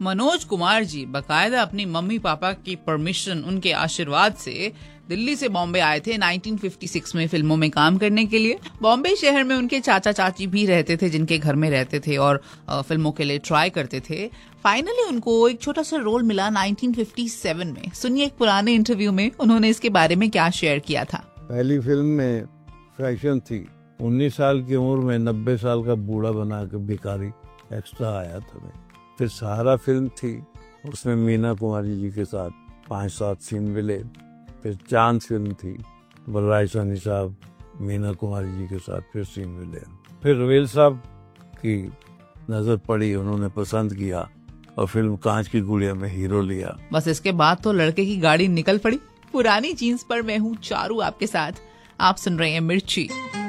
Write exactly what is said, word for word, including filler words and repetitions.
मनोज कुमार जी बकायदा अपनी mummy papa की परमिशन, उनके आशीर्वाद से दिल्ली से बॉम्बे आए थे नाइनटीन फिफ्टी सिक्स में फिल्मों में काम करने के लिए। बॉम्बे शहर में उनके चाचा चाची भी रहते थे, जिनके घर में रहते थे और फिल्मों के लिए ट्राई करते थे। फाइनली उनको एक छोटा सा रोल मिला नाइनटीन फिफ्टी सेवन में। सुनिए एक पुराने इंटरव्यू में उन्होंने इसके बारे में क्या शेयर किया था। पहली फिल्म में फैशन थी, उन्नीस साल की उम्र में नब्बे साल का बूढ़ा बना के भिखारी एक्स्ट्रा आया था मैं। फिर सहारा फिल्म थी, उसमें मीना कुमारी जी के साथ पांच सात सीन मिले। फिर चांद फिल्म थी, बलराज साहनी साहब मीना कुमारी जी के साथ फिर सीन मिले। फिर रवेल साहब की नजर पड़ी, उन्होंने पसंद किया और फिल्म कांच की गुड़िया में हीरो लिया। बस इसके बाद तो लड़के की गाड़ी निकल पड़ी। पुरानी जीन्स पर मैं हूँ चारू आपके साथ, आप सुन रहे हैं मिर्ची।